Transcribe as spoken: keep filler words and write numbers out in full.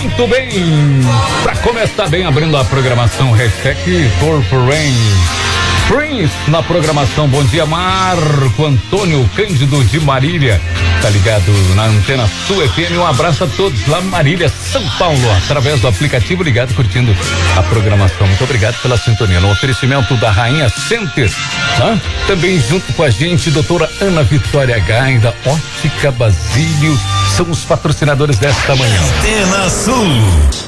Muito bem, pra começar bem, abrindo a programação, hashtag Purple Rain. Prince na programação. Bom dia, Marco Antônio Cândido de Marília. Tá ligado na Antena Sul F M. Um abraço a todos lá, Marília, São Paulo, através do aplicativo ligado, curtindo a programação. Muito obrigado pela sintonia. No oferecimento da Rainha Center, tá? Também junto com a gente, doutora Ana Vitória Gai, da Ótica Basílio, são os patrocinadores desta manhã. Antena Sul.